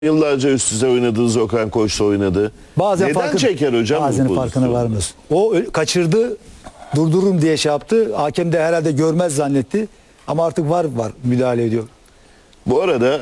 Yıllarca üst üste oynadığınız Okan Koç'ta oynadı. Bazen Neden çeker hocam? Bazen bu farkına varmaz. O kaçırdı, durdururum diye şey yaptı. Hakem de herhalde görmez zannetti. Ama artık var müdahale ediyor. Bu arada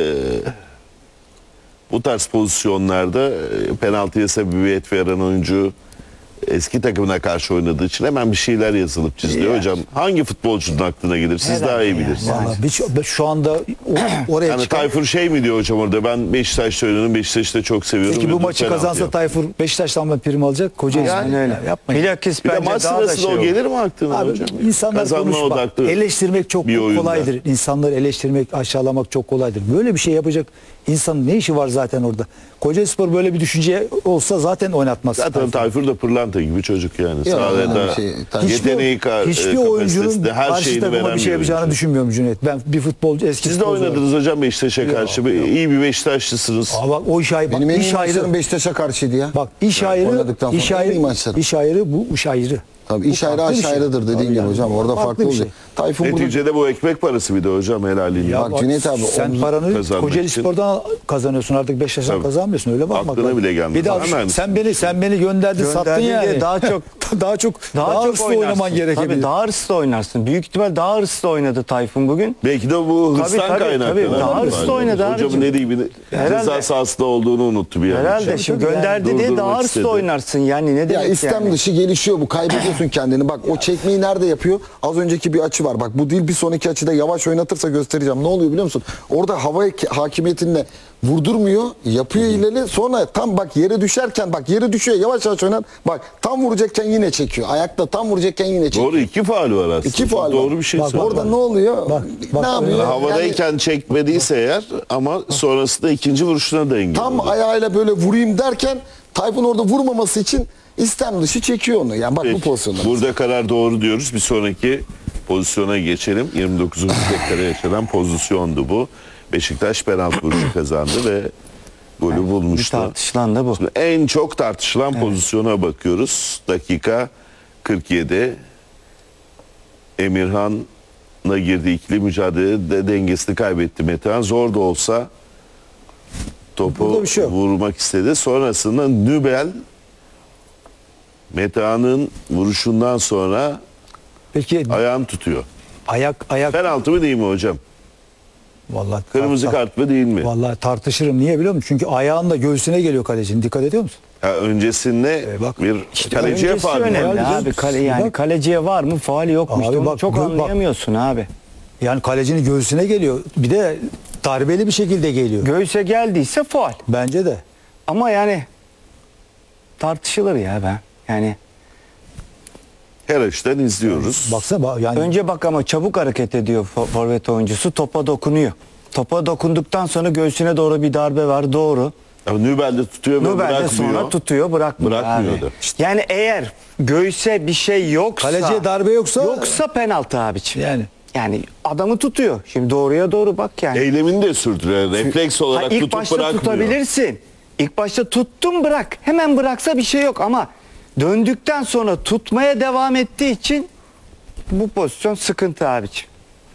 bu tarz pozisyonlarda penaltıya sebebiyet veren oyuncu eski takımına karşı oynadığı için hemen bir şeyler yazılıp çiziliyor. Hocam hangi futbolcunun aklına gelir? Siz daha iyi bilirsiniz. Vallahi şu anda oraya Yani çıkan... Tayfur şey mi diyor hocam orada, ben Beşiktaş'ta oynadım, Beşiktaş'ta çok seviyorum. Peki bu ve maçı penaltı kazansa yaptı. Tayfur Beşiktaş'tan mı prim alacak? Kocaeli Yani öyle. Yapmayın. Bilakis Bir de bence maç daha da sırasında şey o olur. gelir mi aklına Abi, hocam? insanlar Kazanma konuşma. odaklı Eleştirmek çok bir oyunda. kolaydır. İnsanları eleştirmek, aşağılamak çok kolaydır. Böyle bir şey yapacak insanın ne işi var zaten orada? Kocaelispor böyle bir düşünce olsa zaten oynatmaz. Zaten Tayfur da pırlanta gibi çocuk yani. Yok, Sahada öyle bir şey, tabii. yeteneği, hiçbir oyuncunun kapasitesi de her karşı şeyini takıma veren bir şey yapacağını oyuncu. düşünmüyorum Cüneyt. Ben bir futbolcu, eski Siz de futbolcu oynadınız hocam Beşiktaş'a karşı. İyi bir Beşiktaşlısınız. Bak o iş ayrı. Benim en iyi iş ayrı. maçlarım Beşiktaş'a karşıydı ya. Bak iş ayrı, oynadıktan sonra iş en iyi ayrı, maçlarım. iş ayrı, bu iş ayrı. Tabii iş Bu ayrı farklı bir aş şey. ayrıdır dediğin Tabii gibi yani. hocam. Orada Farklı farklı bir şey. olacak. Tayfun burada Neticede bu ekmek parası bir de hocam helaliyle. Ya Bak Cüneyt abi, sen omuz paranı kazanmak Kocaelispor'dan kazanıyorsun, artık Beşiktaş'tan Tabii. kazanmıyorsun, öyle bakmak Aklına lazım. bile gelmez. Bir daha Hemen. sen beni gönderdin, sattın Gönderdin yani. diye daha çok daha hırslı oynaman gerekebilir. Tabii daha hırslı oynarsın. Büyük ihtimal daha hırslı oynadı Tayfun bugün. Belki de bu hırstan tabii, kaynaklı. tabii. Daha hırslı oynadı Hocamın abicim. ne diyeyim, ceza Herhalde. sahasında olduğunu unuttu bir an. Herhalde için. şimdi tabii gönderdi yani. diye daha Durdurmak hırslı istedi. oynarsın yani, ne ya demek istem yani? dışı gelişiyor bu. Kaybediyorsun kendini. Bak o çekmeyi nerede yapıyor? Az önceki bir açı var. Bak bu değil, bir sonraki açıda yavaş oynatırsa göstereceğim. Ne oluyor biliyor musun? Orada hava hakimiyetinle vurdurmuyor. Yapıyor ileri. Sonra tam bak yere düşerken, bak yere düşüyor. Yavaş yavaş oynar. Bak tam vuracakken yine çekiyor. Ayakta tam vuracakken yine çekiyor. Doğru, iki faul var aslında. İki faul var. Doğru bir şey Bak, söylüyorsun. Orada ne oluyor? Bak, ne yapıyor? Havadayken çekmediyse eğer, ama sonrasında ikinci vuruşuna da engel Tam oldu. ayağıyla böyle vurayım derken Tayfun orada vurmaması için istem dışı çekiyor onu. Yani bak bu Peki, pozisyonda. burada karar doğru diyoruz. Bir sonraki pozisyona geçelim. 29. dakikada yaşanan pozisyondu bu. Beşiktaş penaltı vuruşu kazandı ve golü Bir bulmuştu. tartışılan da bu. En çok tartışılan pozisyona bakıyoruz. Dakika 47. Emirhan'la girdiği ikili mücadelede dengesini kaybetti Metehan. Zor da olsa topu Burada bir şey yok. vurmak istedi. Sonrasında Nübel Metehan'ın vuruşundan sonra Peki ayağını tutuyor. ayak Penaltı mı değil mi hocam? vallahi Kırmızı kart mı değil mi? Vallahi tartışırım. Niye biliyor musun? Çünkü ayağınla göğsüne geliyor kalecinin. Dikkat ediyor musun? Ha, öncesinde bak, bir kaleciye Öncesi faul önemli var. abi. Yani Bak. kaleciye var mı? Faali yokmuş. Abi Onu bak, çok bak. anlayamıyorsun abi. Yani kalecinin göğsüne geliyor. Bir de darbeli bir şekilde geliyor. Göğüse geldiyse faal. Bence de. Ama yani tartışılır ya ben. Yani Her açıdan izliyoruz. Baksana yani önce bak ama çabuk hareket ediyor forvet oyuncusu. Topa dokunuyor. Topa dokunduktan sonra göğsüne doğru bir darbe var. Doğru. Ama Nübel de tutuyor ve Nubel de bırakmıyor. sonra tutuyor, bırakmıyor. Bırakmıyor abi. da. Yani eğer göğüse bir şey yoksa, kaleciye darbe yoksa penaltı abiciğim. yani Adamı tutuyor. Şimdi doğruya doğru bak yani. Eylemini de sürdürüyor. Refleks olarak İlk tutup başta bırakmıyor. tutabilirsin. İlk başta tuttun bırak. Hemen bıraksa bir şey yok ama döndükten sonra tutmaya devam ettiği için bu pozisyon sıkıntı abiciğim.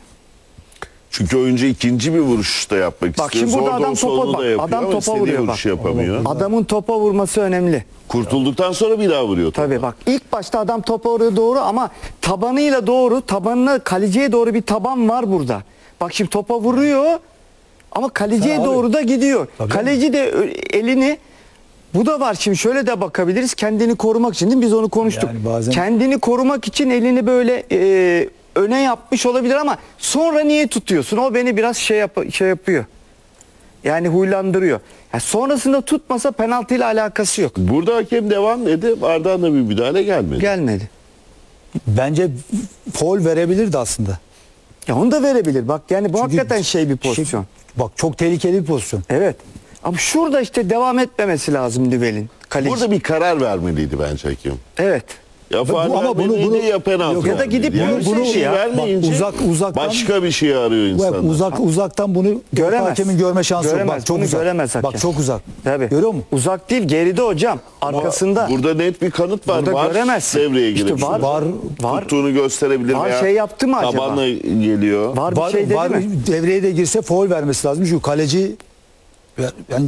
Çünkü oyuncu ikinci bir vuruş da yapmak Bak istiyor. şimdi burada Zor da adam olsa topa onu bak. da yapıyor Adam ama topa istediği vuruyor vuruşu bak. yapamıyor. Adamın topa vurması önemli. Kurtulduktan sonra bir daha vuruyor topa. Tabii bak ilk başta adam topa oraya doğru ama tabanıyla doğru, tabanına kaleciye doğru bir taban var burada. Bak şimdi topa vuruyor ama kaleciye Ha, abi. doğru da gidiyor. Tabii. Kaleci de elini, bu da var şimdi, şöyle de bakabiliriz, kendini korumak için, değil mi? Biz onu konuştuk. Yani bazen- Kendini korumak için elini böyle öne yapmış olabilir ama sonra niye tutuyorsun? O beni biraz şey yapıyor. Yani huylandırıyor. Yani sonrasında tutmasa penaltıyla alakası yok. Burada hakem devam dedi. Arda'dan da bir müdahale gelmedi. Gelmedi. bence foul verebilirdi aslında. Ya onu da verebilir. Bak yani bu Çünkü hakikaten şey bir pozisyon. Bak çok tehlikeli bir pozisyon. Evet. Ama şurada işte devam etmemesi lazım Nübel'in. Kaleci. Burada bir karar vermeliydi bence hakem. Evet. Ya faul ama bunu- vermeliydi ya penaltı Yok, ya da gidip vermeliydi. bunu- bir şey ya. vermeyince Bak, uzaktan- başka bir şey arıyor Bak, insanlar. uzaktan bunu Göremez. hakemin görme şansı yok. Göremez, Bak çok bunu uzak. göremez hakem. Bak çok uzak. Tabii. Görüyor musun? Uzak değil, geride hocam. Arkasında. Burada net bir kanıt var. Burada Var göremezsin. devreye İşte girip var. tuttuğunu gösterebilir Var, veya şey yaptı mı acaba? tabanla geliyor. Var bir şey dedi mi? Devreye de girse foul vermesi lazım. Çünkü kaleci ben